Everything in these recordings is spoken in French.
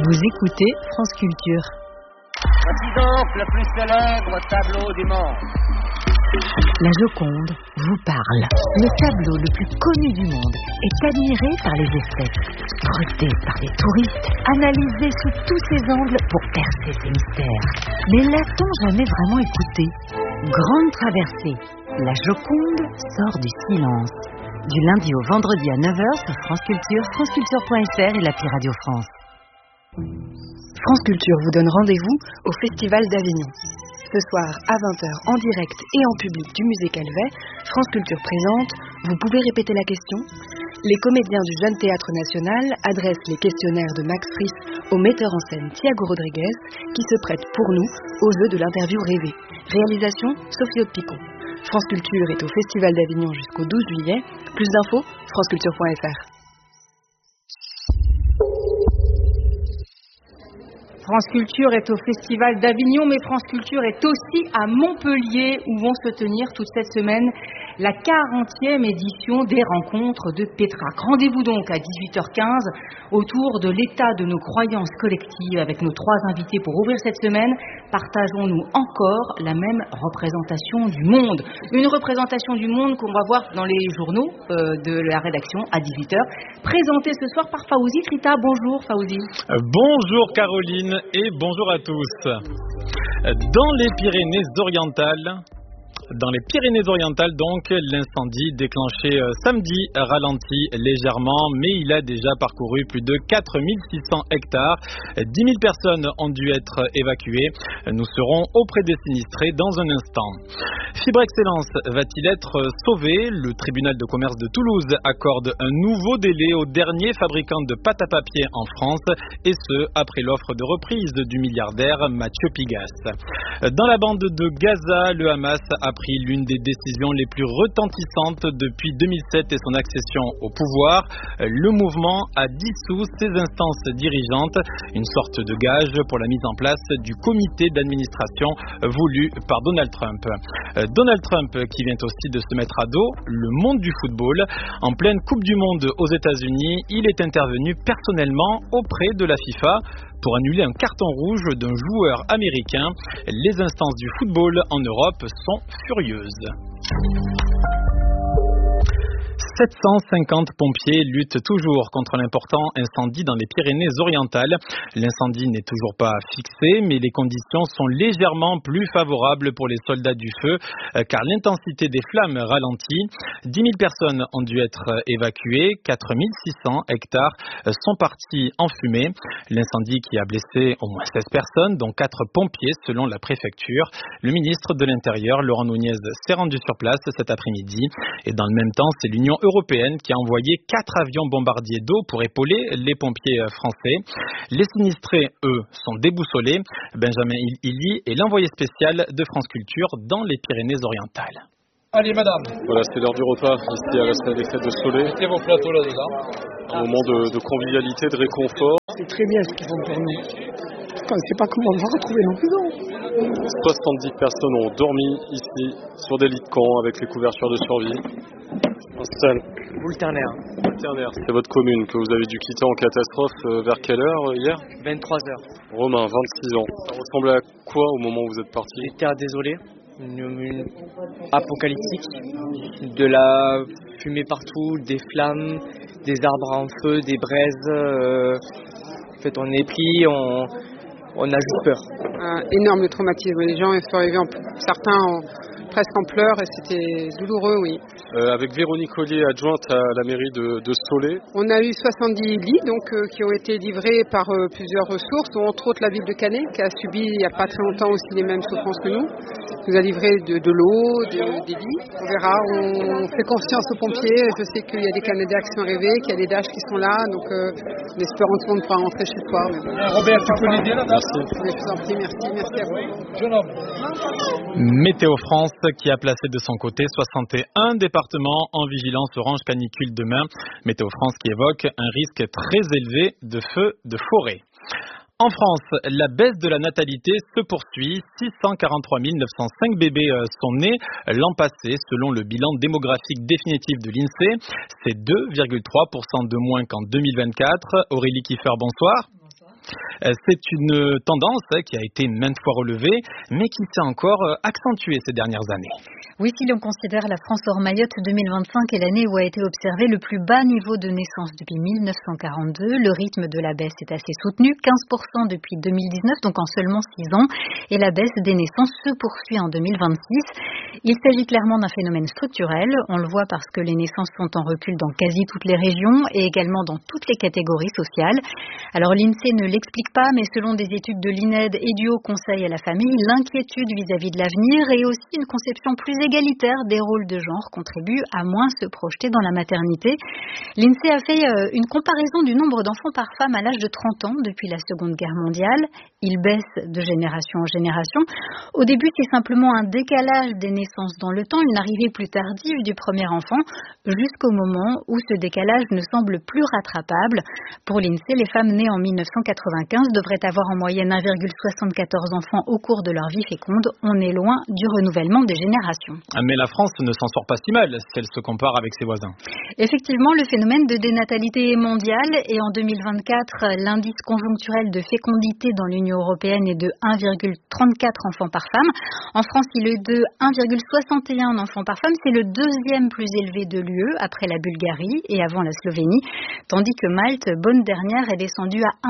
Vous écoutez France Culture. Voici donc le plus célèbre tableau du monde. La Joconde vous parle. Le tableau le plus connu du monde est admiré par les esthètes, scruté par les touristes, analysé sous tous ses angles pour percer ses mystères. Mais l'a-t-on jamais vraiment écouté? Grande traversée, la Joconde sort du silence. Du lundi au vendredi à 9h sur France Culture, franceculture.fr et l'appli Radio France. France Culture vous donne rendez-vous au Festival d'Avignon. Ce soir à 20h en direct et en public du musée Calvet, France Culture présente « Vous pouvez répéter la question ?» Les comédiens du Jeune Théâtre National adressent les questionnaires de Max Frisch au metteur en scène Thiago Rodriguez qui se prête pour nous au jeu de l'interview rêvée. Réalisation Sophie Haute-Picon. France Culture est au Festival d'Avignon jusqu'au 12 juillet. Plus d'infos, franceculture.fr. France Culture est au Festival d'Avignon, mais France Culture est aussi à Montpellier, où vont se tenir toute cette semaine la 40e édition des Rencontres de Pétrarque. Rendez-vous donc à 18h15 autour de l'état de nos croyances collectives avec nos trois invités pour ouvrir cette semaine. Partageons-nous encore la même représentation du monde. Une représentation du monde qu'on va voir dans les journaux de la rédaction à 18h. Présentée ce soir par Fawzi Trita. Bonjour Fawzi. Bonjour Caroline et bonjour à tous. Dans les Pyrénées-Orientales, donc, l'incendie déclenché samedi ralentit légèrement, mais il a déjà parcouru plus de 4600 hectares. 10 000 personnes ont dû être évacuées. Nous serons auprès des sinistrés dans un instant. Fibre Excellence va-t-il être sauvé? Le tribunal de commerce de Toulouse accorde un nouveau délai au dernier fabricant de pâte à papier en France, et ce, après l'offre de reprise du milliardaire Mathieu Pigas. Dans la bande de Gaza, le Hamas a pris l'une des décisions les plus retentissantes depuis 2007 et son accession au pouvoir. Le mouvement a dissous ses instances dirigeantes, une sorte de gage pour la mise en place du comité d'administration voulu par Donald Trump. Donald Trump qui vient aussi de se mettre à dos le monde du football. En pleine Coupe du Monde aux États-Unis, il est intervenu personnellement auprès de la FIFA pour annuler un carton rouge d'un joueur américain. Les instances du football en Europe sont furieuses. 750 pompiers luttent toujours contre l'important incendie dans les Pyrénées-Orientales. L'incendie n'est toujours pas fixé, mais les conditions sont légèrement plus favorables pour les soldats du feu, car l'intensité des flammes ralentit. 10 000 personnes ont dû être évacuées, 4600 hectares sont partis en fumée. L'incendie qui a blessé au moins 16 personnes, dont 4 pompiers selon la préfecture. Le ministre de l'Intérieur, Laurent Nunez, s'est rendu sur place cet après-midi. Et dans le même temps, c'est l'Union européenne qui a envoyé 4 avions bombardiers d'eau pour épauler les pompiers français. Les sinistrés, eux, sont déboussolés. Benjamin Illy est l'envoyé spécial de France Culture dans les Pyrénées-Orientales. Allez madame. Voilà, c'est l'heure du repas ici à la salle des fêtes de Soleil. Mettez vos plateaux là-dedans. Un moment de convivialité, de réconfort. C'est très bien ce qu'ils font pour nous. On ne sait pas comment on va retrouver nos maisons. 70 personnes ont dormi ici sur des lits de camp avec les couvertures de survie. Installe. Boulternaire. C'est votre commune que vous avez dû quitter en catastrophe vers quelle heure hier? 23h. Romain, 26 ans. Ça ressemblait à quoi au moment où vous êtes parti? Des terres désolées, une apocalyptique, de la fumée partout, des flammes, des arbres en feu, des braises. En fait, on est pris, on a juste peur. Un énorme traumatisme. Les gens sont arrivés, certains presque en pleurs, et c'était douloureux, oui. Avec Véronique Ollier, adjointe à la mairie de Soleil. On a eu 70 lits qui ont été livrés par plusieurs ressources, dont entre autres la ville de Canet, qui a subi il n'y a pas très longtemps aussi les mêmes souffrances que nous. Nous a livré de l'eau, des lits. On verra, on fait confiance aux pompiers. Je sais qu'il y a des Canadiens qui sont arrivés, qu'il y a des DASH qui sont là, donc en espérant que tout le monde pourra rentrer chez soi. Robert, tu peux l'aider là? Merci. Je vous en prie, merci à vous. Jeune homme. Météo France qui a placé de son côté 61 départements en vigilance orange canicule demain. Météo France qui évoque un risque très élevé de feux de forêt. En France, la baisse de la natalité se poursuit. 643 905 bébés sont nés l'an passé, selon le bilan démographique définitif de l'INSEE. C'est 2,3% de moins qu'en 2024. Aurélie Kiefer, bonsoir. C'est une tendance qui a été maintes fois relevée, mais qui s'est encore accentuée ces dernières années. Oui, si l'on considère la France hors Mayotte, 2025 est l'année où a été observé le plus bas niveau de naissance depuis 1942. Le rythme de la baisse est assez soutenu, 15% depuis 2019, donc en seulement 6 ans. Et la baisse des naissances se poursuit en 2026. Il s'agit clairement d'un phénomène structurel. On le voit parce que les naissances sont en recul dans quasi toutes les régions et également dans toutes les catégories sociales. Alors l'INSEE ne l'explique pas, mais selon des études de l'INED et du Haut Conseil à la famille, l'inquiétude vis-à-vis de l'avenir et aussi une conception plus égalitaire des rôles de genre contribue à moins se projeter dans la maternité. L'INSEE a fait une comparaison du nombre d'enfants par femme à l'âge de 30 ans depuis la Seconde Guerre mondiale. Il baisse de génération en génération. Au début, c'est simplement un décalage des naissances dans le temps, une arrivée plus tardive du premier enfant, jusqu'au moment où ce décalage ne semble plus rattrapable. Pour l'INSEE, les femmes nées en 1995 devraient avoir en moyenne 1,74 enfants au cours de leur vie féconde. On est loin du renouvellement des générations. Mais la France ne s'en sort pas si mal si elle se compare avec ses voisins. Effectivement, le phénomène de dénatalité est mondial et en 2024, l'indice conjoncturel de fécondité dans l'Union européenne est de 1,34 enfants par femme. En France, il est de 1,61 enfants par femme. C'est le deuxième plus élevé de l'UE après la Bulgarie et avant la Slovénie, tandis que Malte, bonne dernière, est descendue à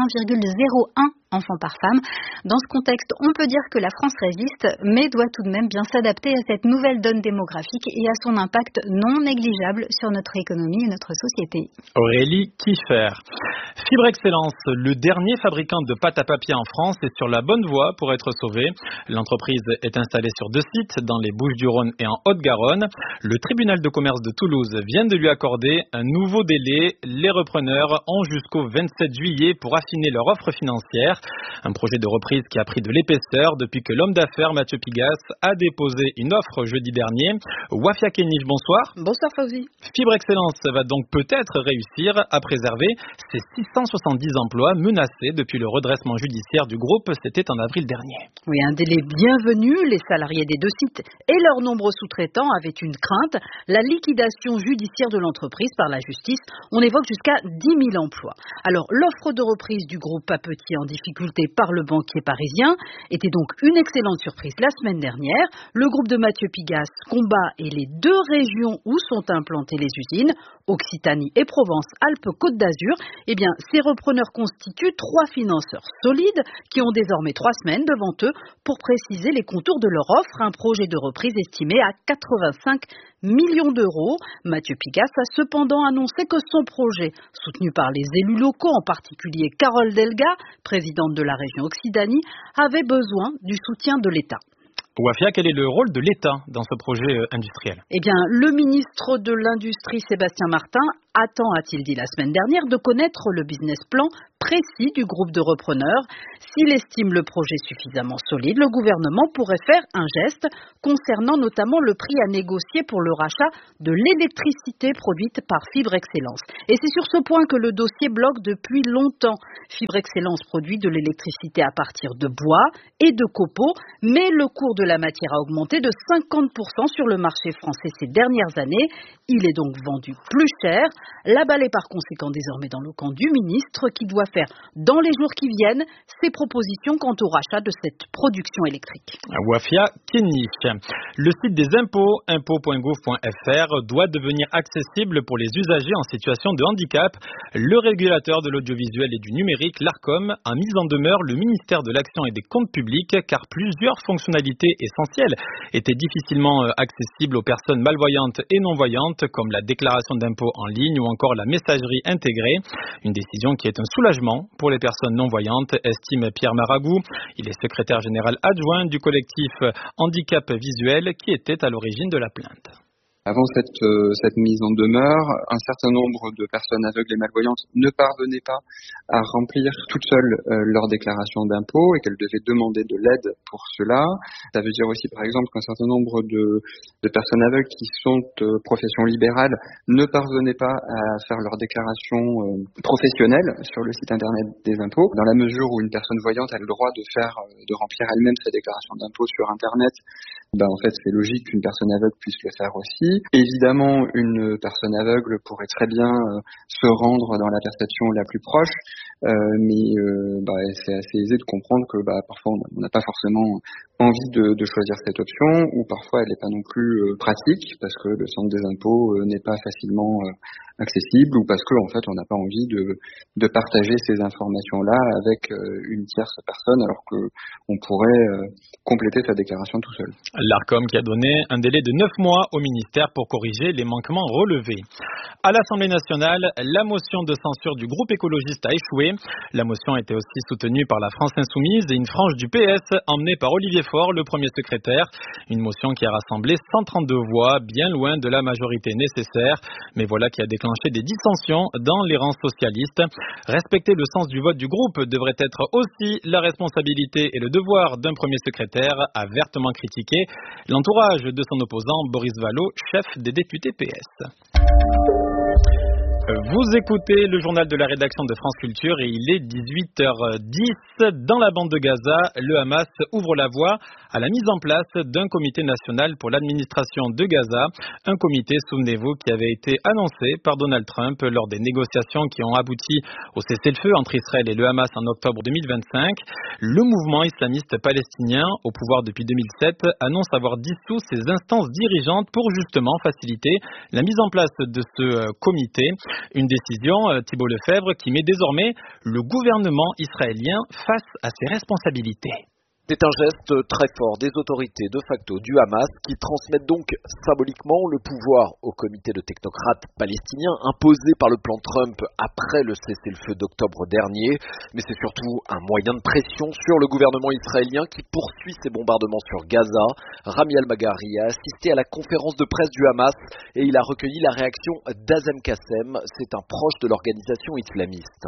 1,01 enfants par femme. Dans ce contexte, on peut dire que la France résiste, mais doit tout de même bien s'adapter à cette nouvelle donne démographique et à son impact non négligeable sur notre économie et notre société. Aurélie Kiefer. Fibre Excellence, le dernier fabricant de pâte à papier en France, est sur la bonne voie pour être sauvé. L'entreprise est installée sur 2 sites, dans les Bouches-du-Rhône et en Haute-Garonne. Le tribunal de commerce de Toulouse vient de lui accorder un nouveau délai. Les repreneurs ont jusqu'au 27 juillet pour affiner leur offre financière. Un projet de reprise qui a pris de l'épaisseur depuis que l'homme d'affaires Mathieu Pigasse a déposé une offre jeudi dernier. Wafia Kenich, bonsoir. Bonsoir Fauzi. Fibre Excellence va donc peut-être réussir à préserver ses 670 emplois menacés depuis le redressement judiciaire du groupe. C'était en avril dernier. Oui, un délai bienvenu. Les salariés des 2 sites et leurs nombreux sous-traitants avaient une crainte, la liquidation judiciaire de l'entreprise par la justice. On évoque jusqu'à 10 000 emplois. Alors, l'offre de reprise du groupe papetier en difficulté par le banquier parisien était donc une excellente surprise la semaine dernière. Le groupe de Mathieu Pigasse combat et les 2 régions où sont implantées les usines, Occitanie et Provence-Alpes-Côte d'Azur. Eh bien, ces repreneurs constituent 3 financeurs solides qui ont désormais 3 semaines devant eux pour préciser les contours de leur offre. Un projet de reprise estimé à 85 millions d'euros. Mathieu Pigasse a cependant annoncé que son projet, soutenu par les élus locaux, en particulier Carole Delga, présidente de la région Occitanie, avait besoin du soutien de l'État. Wafia, quel est le rôle de l'État dans ce projet industriel ? Eh bien, le ministre de l'Industrie, Sébastien Martin, attend, a-t-il dit la semaine dernière, de connaître le business plan précis du groupe de repreneurs. S'il estime le projet suffisamment solide, le gouvernement pourrait faire un geste concernant notamment le prix à négocier pour le rachat de l'électricité produite par Fibre Excellence. Et c'est sur ce point que le dossier bloque depuis longtemps. Fibre Excellence produit de l'électricité à partir de bois et de copeaux, mais le cours de la matière a augmenté de 50% sur le marché français ces dernières années. Il est donc vendu plus cher. La balle est par conséquent désormais dans le camp du ministre qui doit faire dans les jours qui viennent ses propositions quant au rachat de cette production électrique. Wafia Kenich. Le site des impôts, impôts.gouv.fr, doit devenir accessible pour les usagers en situation de handicap. Le régulateur de l'audiovisuel et du numérique, l'ARCOM, a mis en demeure le ministère de l'Action et des Comptes publics car plusieurs fonctionnalités essentielles étaient difficilement accessibles aux personnes malvoyantes et non-voyantes comme la déclaration d'impôts en ligne ou encore la messagerie intégrée. Une décision qui est un soulagement pour les personnes non-voyantes, estime Pierre Maragou. Il est secrétaire général adjoint du collectif Handicap Visuel qui était à l'origine de la plainte. Avant cette mise en demeure, un certain nombre de personnes aveugles et malvoyantes ne parvenaient pas à remplir toutes seules leur déclaration d'impôt et qu'elles devaient demander de l'aide pour cela. Ça veut dire aussi, par exemple, qu'un certain nombre de personnes aveugles qui sont profession libérale ne parvenaient pas à faire leur déclaration professionnelle sur le site internet des impôts. Dans la mesure où une personne voyante a le droit de remplir elle-même sa déclaration d'impôt sur internet, en fait c'est logique qu'une personne aveugle puisse le faire aussi. Évidemment, une personne aveugle pourrait très bien se rendre dans la perception la plus proche, mais c'est assez aisé de comprendre que parfois on n'a pas forcément envie de choisir cette option, ou parfois elle n'est pas non plus pratique parce que le centre des impôts n'est pas facilement accessible, ou parce que en fait on n'a pas envie de partager ces informations-là avec une tierce personne alors que on pourrait compléter sa déclaration tout seul. L'Arcom qui a donné un délai de 9 mois au ministère pour corriger les manquements relevés. À l'Assemblée nationale, la motion de censure du groupe écologiste a échoué. La motion était aussi soutenue par la France insoumise et une frange du PS emmenée par Olivier Faure, le premier secrétaire. Une motion qui a rassemblé 132 voix, bien loin de la majorité nécessaire. Mais voilà qui a déclenché des dissensions dans les rangs socialistes. Respecter le sens du vote du groupe devrait être aussi la responsabilité et le devoir d'un premier secrétaire, a vertement critiqué l'entourage de son opposant Boris Vallaud, chef des députés PS. Vous écoutez le journal de la rédaction de France Culture et il est 18h10. Dans la bande de Gaza, le Hamas ouvre la voie à la mise en place d'un comité national pour l'administration de Gaza. Un comité, souvenez-vous, qui avait été annoncé par Donald Trump lors des négociations qui ont abouti au cessez-le-feu entre Israël et le Hamas en octobre 2025. Le mouvement islamiste palestinien, au pouvoir depuis 2007, annonce avoir dissous ses instances dirigeantes pour justement faciliter la mise en place de ce comité. Une décision, Thibault Lefebvre, qui met désormais le gouvernement israélien face à ses responsabilités. C'est un geste très fort des autorités de facto du Hamas qui transmettent donc symboliquement le pouvoir au comité de technocrates palestiniens imposé par le plan Trump après le cessez-le-feu d'octobre dernier. Mais c'est surtout un moyen de pression sur le gouvernement israélien qui poursuit ses bombardements sur Gaza. Rami Al-Maghari a assisté à la conférence de presse du Hamas et il a recueilli la réaction d'Azem Kassem. C'est un proche de l'organisation islamiste.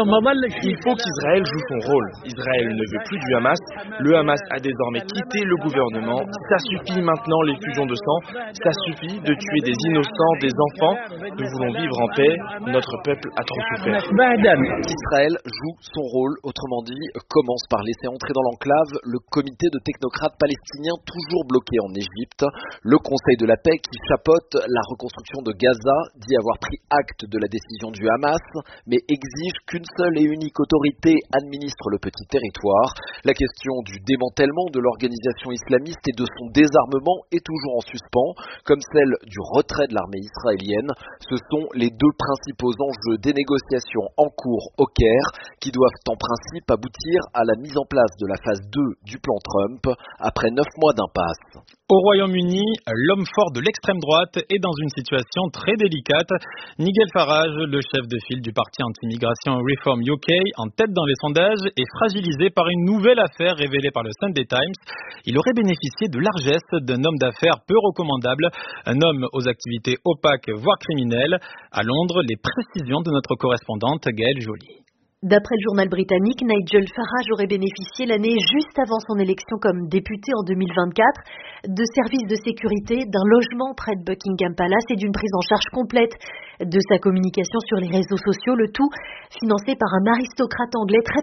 Il faut qu'Israël joue son rôle. Israël ne veut plus du Hamas. Le Hamas a désormais quitté le gouvernement. Ça suffit maintenant les fusions de sang. Ça suffit de tuer des innocents, des enfants. Nous voulons vivre en paix. Notre peuple a trop souffert. Israël joue son rôle, autrement dit, commence par laisser entrer dans l'enclave le comité de technocrates palestiniens toujours bloqué en Égypte. Le Conseil de la paix qui chapeaute la reconstruction de Gaza dit avoir pris acte de la décision du Hamas, mais exige qu'une seule et unique autorité administre le petit territoire. La question du démantèlement de l'organisation islamiste et de son désarmement est toujours en suspens, comme celle du retrait de l'armée israélienne. Ce sont les deux principaux enjeux des négociations en cours au Caire, qui doivent en principe aboutir à la mise en place de la phase 2 du plan Trump, après 9 mois d'impasse. Au Royaume-Uni, l'homme fort de l'extrême droite est dans une situation très délicate. Nigel Farage, le chef de file du parti anti-immigration Reform UK, en tête dans les sondages, est fragilisé par une nouvelle affaire révélée par le Sunday Times. Il aurait bénéficié de largesse d'un homme d'affaires peu recommandable, un homme aux activités opaques voire criminelles. À Londres, les précisions de notre correspondante Gaëlle Joly. D'après le journal britannique, Nigel Farage aurait bénéficié l'année juste avant son élection comme député en 2024 de services de sécurité, d'un logement près de Buckingham Palace et d'une prise en charge complète de sa communication sur les réseaux sociaux, le tout financé par un aristocrate anglais très